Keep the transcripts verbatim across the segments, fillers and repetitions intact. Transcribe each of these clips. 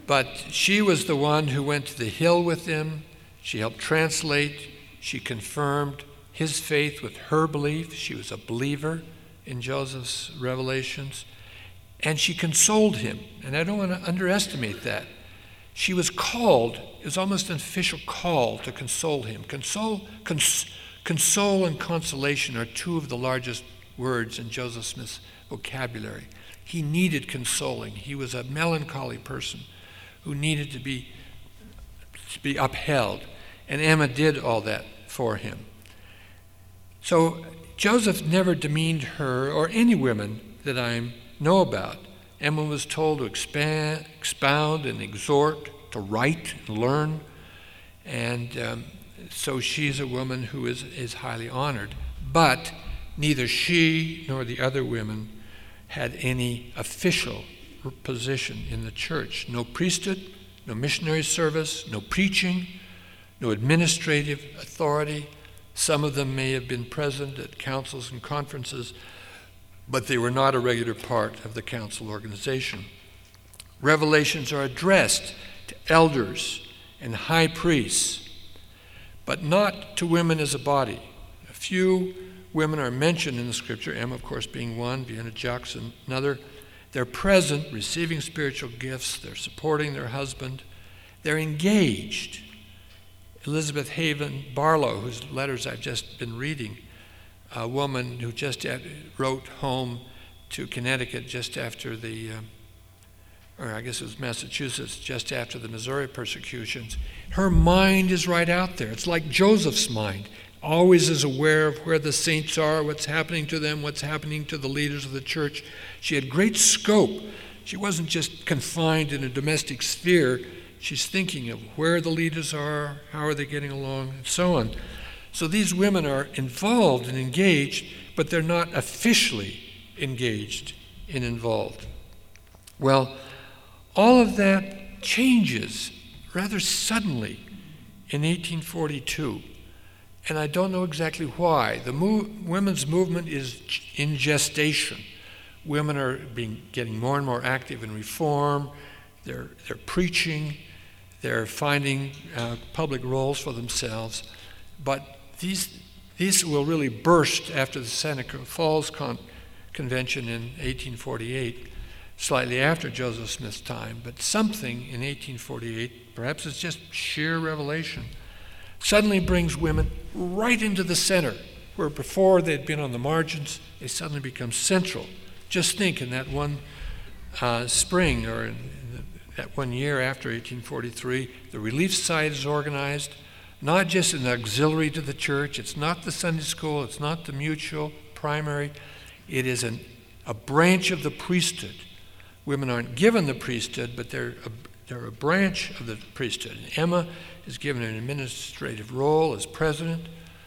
But she was the one who went to the hill with him. She helped translate. She confirmed his faith with her belief. She was a believer in Joseph's revelations. And she consoled him. And I don't want to underestimate that. She was called, it was almost an official call to console him. Console, cons, console and consolation are two of the largest words in Joseph Smith's vocabulary. He needed consoling. He was a melancholy person who needed to be, to be upheld. And Emma did all that for him. So Joseph never demeaned her or any women that I know about. Emma was told to expand, expound and exhort, to write and learn. And um, so she's a woman who is, is highly honored. But neither she nor the other women had any official position in the church. No priesthood, no missionary service, no preaching, no administrative authority. Some of them may have been present at councils and conferences, but they were not a regular part of the council organization. Revelations are addressed to elders and high priests, but not to women as a body. A few women are mentioned in the scripture, Emma, of course, being one, Vienna Jackson, another. They're present, receiving spiritual gifts. They're supporting their husband. They're engaged. Elizabeth Haven Barlow, whose letters I've just been reading, a woman who just wrote home to Connecticut just after the, uh, or I guess it was Massachusetts, just after the Missouri persecutions. Her mind is right out there. It's like Joseph's mind. Always is aware of where the saints are, what's happening to them, what's happening to the leaders of the church. She had great scope. She wasn't just confined in a domestic sphere. She's thinking of where the leaders are, how are they getting along, and so on. So these women are involved and engaged, but they're not officially engaged and involved. Well, all of that changes rather suddenly in eighteen forty-two. And I don't know exactly why. The move, women's movement is in gestation. Women are being, getting more and more active in reform. They're, they're preaching. They're finding uh, public roles for themselves. But these, these will really burst after the Seneca Falls Con- Convention in eighteen forty-eight, slightly after Joseph Smith's time. But something in eighteen forty-eight, perhaps it's just sheer revelation, suddenly brings women right into the center, where before they'd been on the margins, they suddenly become central. Just think in that one uh, spring, or in, in the, that one year after eighteen forty-three, the Relief Society is organized, not just an auxiliary to the church. It's not the Sunday school. It's not the mutual primary. It is an, a branch of the priesthood. Women aren't given the priesthood, but they're a, they're a branch of the priesthood. And Emma is given an administrative role as president,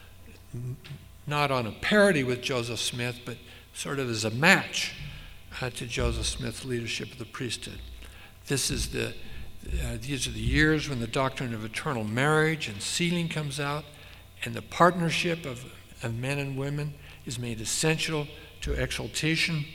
not on a parity with Joseph Smith, but sort of as a match uh, to Joseph Smith's leadership of the priesthood. This is the, uh, these are the years when the doctrine of eternal marriage and sealing comes out, and the partnership of, of men and women is made essential to exaltation.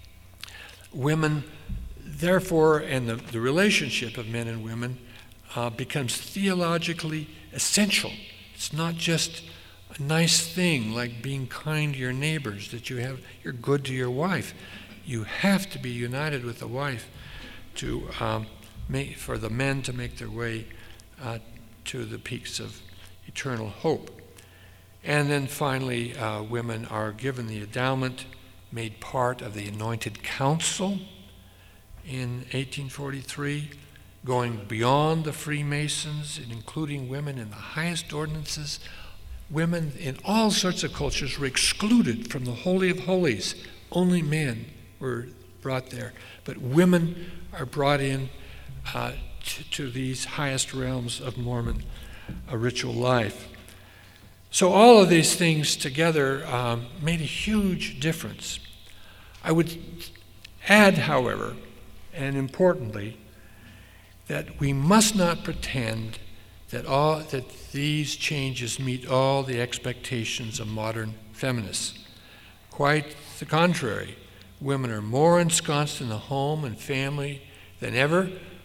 Women, therefore, and the, the relationship of men and women Uh, becomes theologically essential. It's not just a nice thing like being kind to your neighbors, that you have, you're good to your wife. You have to be united with the wife to um, make, for the men to make their way uh, to the peaks of eternal hope. And then finally, uh, women are given the endowment, made part of the Anointed Council in eighteen forty-three, going beyond the Freemasons and including women in the highest ordinances. Women in all sorts of cultures were excluded from the Holy of Holies. Only men were brought there. But women are brought in uh, to, to these highest realms of Mormon uh, ritual life. So all of these things together um, made a huge difference. I would add, however, and importantly, that we must not pretend that all that these changes meet all the expectations of modern feminists. Quite the contrary. Women are more ensconced in the home and family than ever.